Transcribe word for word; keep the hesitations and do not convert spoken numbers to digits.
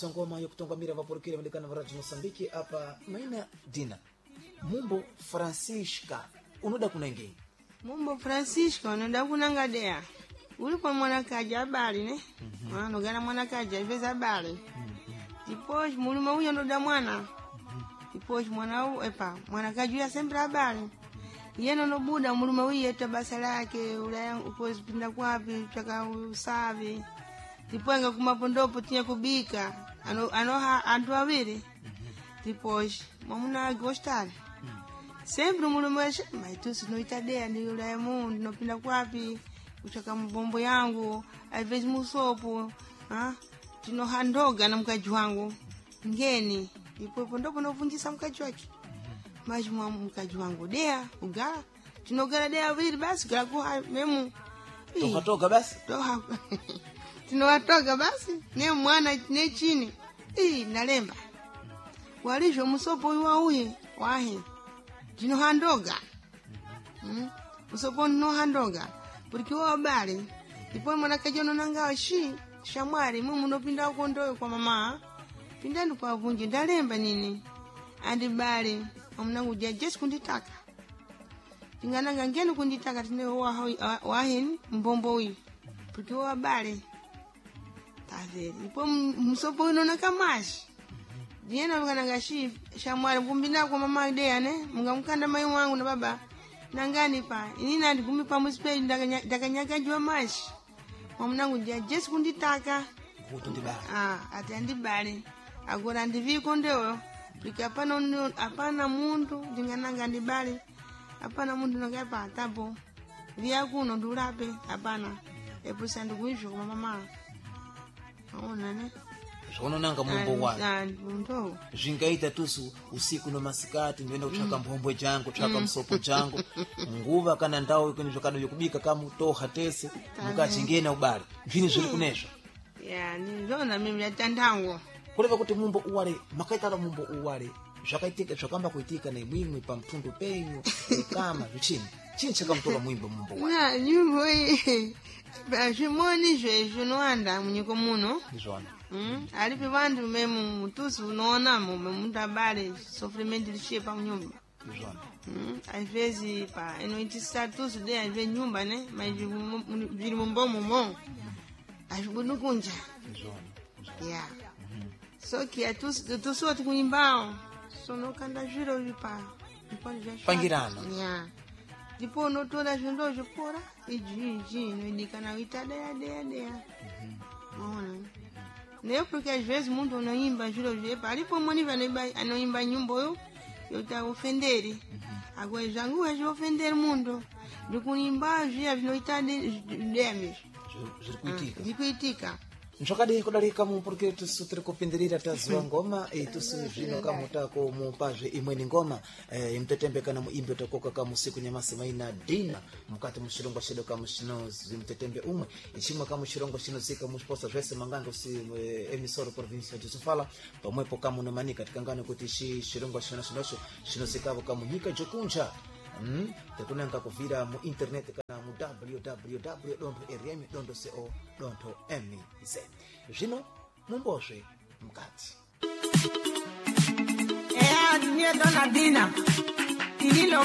mkazi wa ngoma yokutonga mira vaporokire madikana varaji Mosambiki apa maina Dina Mumbo Francisca unoda kunangeni Mumbo Francisco unoda kunangadea ulipo mwana kaja habari ne mm -hmm. Nogana mwana kaja iveza habari mm -hmm. Depois muluma uyo ndoda mwana mm -hmm. Depois mwana u epa mwana kaja ya sempre habari yeno no buda muluma uyo eta basa lake ula uko pinda kwapi chaka usavi Depois nga kumapondopo tinha kubika ano ano antu awiri Depois mamuna gostar sempre muluma mas tu se não itadea ni ula mundo no pinda kwapi kuchaka mbombo yangu às vezes musopo ah tino handoga na mkaji wangu ngeni ipo pondopo novunjisa mkaji wake mas mwa mkaji wangu dea uga tinogala dea vile basi kala kwa memu toka toka basi toka tinowatoka basi ne mwana ne chini eh nalemba walisho musopo uwa uye wahe tino handoga mm musopo no handoga porque o habari depois mwana kajono nangawa shi shamwari mumu nopinda ukondoyo kwa mama pindani kwa vunji ndalemba nini andi bali amnangu jeje kunditaka tingananga ngeni kunditaka tine wa wahin mbombo wi porque o habari taveri depois musopo ino nakamashi diena ngananga shi shamwari kumbina kwa mama idea ne mungamkanda mai wangu na baba nangani pa inina ndikumi pa muspe ndakanyaka jwa mashi mwanangu je Jesu kunditaka kutundibali ah ati andibali agora ndiviko ndeyo likapana hapana mundu ndingananga ndibali hapana mundu nokapa tabo vya kuno ndulape hapana epusa ndikuisho kwa mama aona ne Shono nanga mumbo wa na ndo jingaita tusu usiku no masikati ndienda kuchaka mbombo jangu chaka msopo jangu nguva kana ndao yuko nijokano yokubika kama utoha tese mukachingena ubali vini zili kunesha ya ni zona mimi yatandango kuleva kuti mumbo uwale makaita la mumbo uwale zvakaitika zvakamba kuitika ne mwimwe pa mtundu penyu kama vichini chini chaka mtoka mwimbo mumbo wa na nyumbo hii bashimoni je junwanda munyiko muno nizona Mm, alipi vandu memu mutusu unaona mume mundabale sofrimenti lishepa nyumba. Nizona. Mm, alivezi pa eno itisa tusu de alive nyumba ne, maji vili mumbomu mo. Ashubudu kunja. Nizona. Yeah. So kia tusu tusu watu kunyimbao. So no kanda jiro lipa. Pangirana. Yeah. Dipo no tola jindo jipora. Iji iji no idikana witade ya dea dea. Maona. Leo porque às vezes mundo não imba juro jepa ali por moni vai não imba nyumbo yo eu tá ofender agora jangu é ofender mundo de kunimba já não está de demes zikuitika zikuitika nchokadi kodalika mu porque tusu trikopenderira tazwa ngoma e tusu vino kama utako mu page imweni ngoma e mtetembeka na muimbe utakoka kama siku nyamasi maina Dina mukati mushirongo shedo kama shino zimtetembe umwe ishimwa kama shirongo shino zika musposa vese mangando si emisoro provincia de Sofala pamwepo kama unamani katika ngano kuti shi shirongo shino shino shino zikavo kama nika jokunja Mm, tekunanga kuvira mu internet kana mu w w w dot r m dot co dot m z zvino mumbozve mukati eh adinie dona Dina ililo